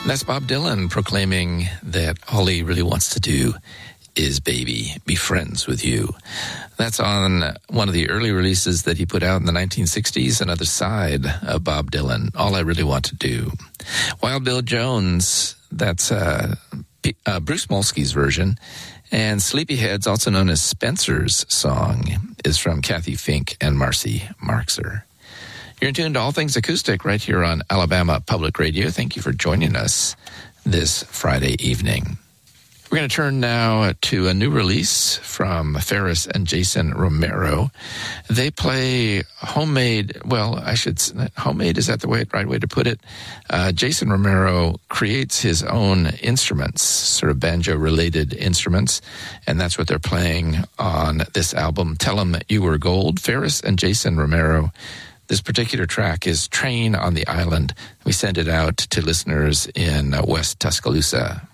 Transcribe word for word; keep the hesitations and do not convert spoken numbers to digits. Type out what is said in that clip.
That's Bob Dylan proclaiming that all he really wants to do is, baby, be friends with you. That's on one of the early releases that he put out in the nineteen sixties, another side of Bob Dylan, All I Really Want to Do. Wild Bill Jones, that's uh, P- uh, Bruce Molsky's version. And Sleepyheads, also known as Spencer's song, is from Kathy Fink and Marcy Marxer. You're in tune to All Things Acoustic right here on Alabama Public Radio. Thank you for joining us this Friday evening. We're going to turn now to a new release from Ferris and Jason Romero. They play homemade, well, I should say, homemade, is that the way, right way to put it? Uh, Jason Romero creates his own instruments, sort of banjo-related instruments, and that's what they're playing on this album, Tell 'Em You Were Gold. Ferris and Jason Romero. This particular track is Train on the Island. We send it out to listeners in uh, West Tuscaloosa.